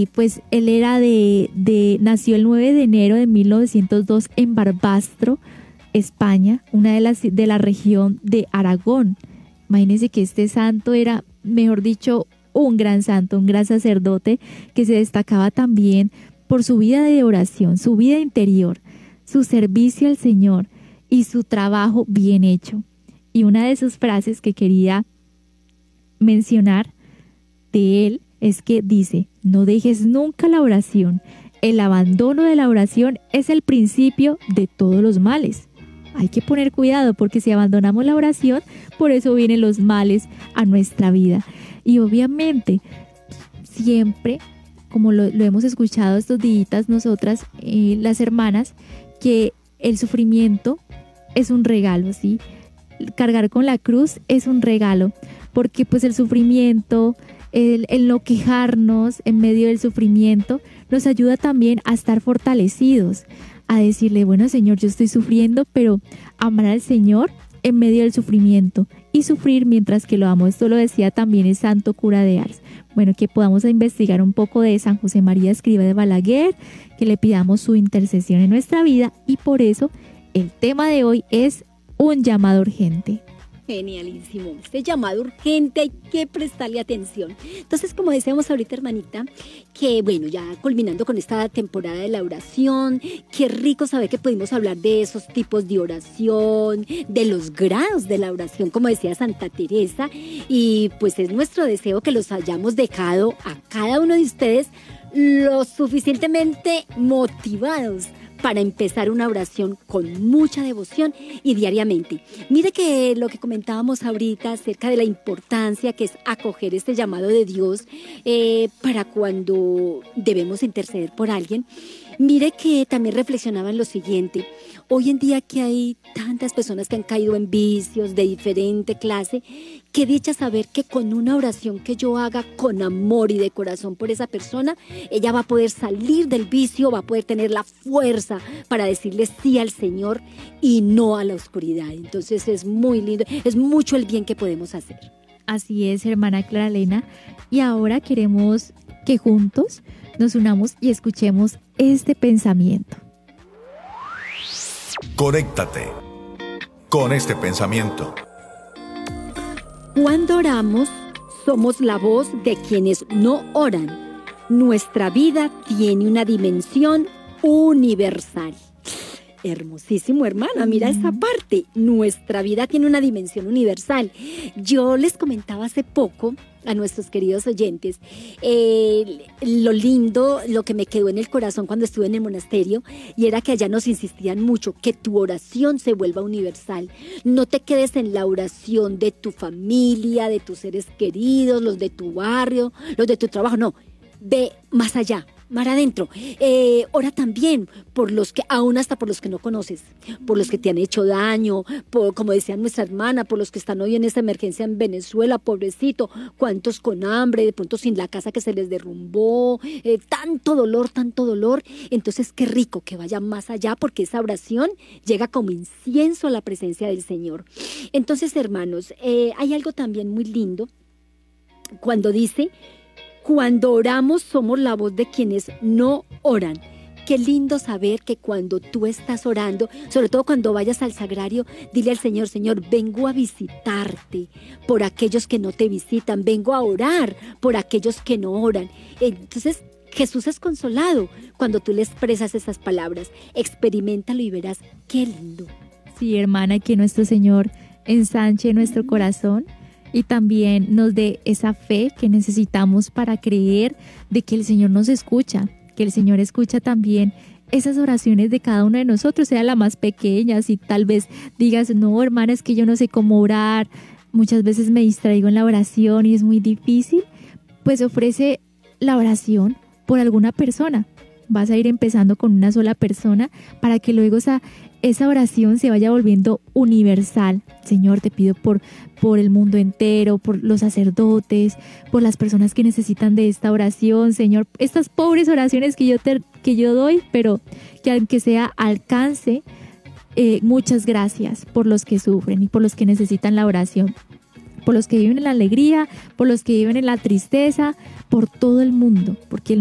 y pues él era nació el 9 de enero de 1902 en Barbastro, España, una de la región de Aragón. Imagínense que este santo era, mejor dicho, un gran santo, un gran sacerdote que se destacaba también por su vida de oración, su vida interior, su servicio al Señor y su trabajo bien hecho. Y una de sus frases que quería mencionar de él es que dice: no dejes nunca la oración. El abandono de la oración es el principio de todos los males. Hay que poner cuidado porque si abandonamos la oración, por eso vienen los males a nuestra vida. Y obviamente, siempre, como lo hemos escuchado estos días nosotras, las hermanas, que el sufrimiento es un regalo, ¿sí? Cargar con la cruz es un regalo, porque pues el sufrimiento, el no quejarnos en medio del sufrimiento, nos ayuda también a estar fortalecidos, a decirle: bueno, Señor, yo estoy sufriendo, pero amar al Señor en medio del sufrimiento y sufrir mientras que lo amo. Esto lo decía también el santo cura de Ars. Bueno, que podamos investigar un poco de San José María Escrivá de Balaguer, que le pidamos su intercesión en nuestra vida, y por eso el tema de hoy es un llamado urgente. Genialísimo, este llamado urgente hay que prestarle atención. Entonces, como decíamos ahorita, hermanita, que bueno, ya culminando con esta temporada de la oración, qué rico saber que pudimos hablar de esos tipos de oración, de los grados de la oración, como decía Santa Teresa, y pues es nuestro deseo que los hayamos dejado a cada uno de ustedes lo suficientemente motivados para empezar una oración con mucha devoción y diariamente. Mire que lo que comentábamos ahorita acerca de la importancia que es acoger este llamado de Dios para cuando debemos interceder por alguien. Mire que también reflexionaba en lo siguiente: hoy en día que hay tantas personas que han caído en vicios de diferente clase, qué dicha saber que con una oración que yo haga con amor y de corazón por esa persona, ella va a poder salir del vicio, va a poder tener la fuerza para decirle sí al Señor y no a la oscuridad. Entonces es muy lindo, es mucho el bien que podemos hacer. Así es, hermana Clara Elena, y ahora queremos que juntos nos unamos y escuchemos este pensamiento. Conéctate con este pensamiento. Cuando oramos, somos la voz de quienes no oran. Nuestra vida tiene una dimensión universal. Hermosísimo, hermana, mira esa parte. Nuestra vida tiene una dimensión universal. Yo les comentaba hace poco a nuestros queridos oyentes lo lindo, lo que me quedó en el corazón cuando estuve en el monasterio, y era que allá nos insistían mucho que tu oración se vuelva universal. No te quedes en la oración de tu familia, de tus seres queridos, los de tu barrio, los de tu trabajo, no. Ve más allá, más adentro. Ora también por los que, aún hasta por los que no conoces, por los que te han hecho daño, por, como decía nuestra hermana, por los que están hoy en esta emergencia en Venezuela, pobrecito, cuántos con hambre, de pronto sin la casa que se les derrumbó, tanto dolor, tanto dolor. Entonces, qué rico que vaya más allá, porque esa oración llega como incienso a la presencia del Señor. Entonces, hermanos, hay algo también muy lindo cuando dice: cuando oramos somos la voz de quienes no oran. Qué lindo saber que cuando tú estás orando, sobre todo cuando vayas al sagrario, dile al Señor: Señor, vengo a visitarte por aquellos que no te visitan, vengo a orar por aquellos que no oran. Entonces, Jesús es consolado cuando tú le expresas esas palabras. Experiméntalo y verás qué lindo. Sí, hermana, que nuestro Señor ensanche nuestro corazón y también nos dé esa fe que necesitamos para creer de que el Señor nos escucha, que el Señor escucha también esas oraciones de cada uno de nosotros, sea la más pequeña. Si tal vez digas: no, hermana, es que yo no sé cómo orar, muchas veces me distraigo en la oración y es muy difícil, pues ofrece la oración por alguna persona. Vas a ir empezando con una sola persona para que luego esa oración se vaya volviendo universal. Señor, te pido por el mundo entero, por los sacerdotes, por las personas que necesitan de esta oración. Señor, estas pobres oraciones que yo doy, pero que aunque sea alcance. Muchas gracias por los que sufren y por los que necesitan la oración, por los que viven en la alegría, por los que viven en la tristeza, por todo el mundo, porque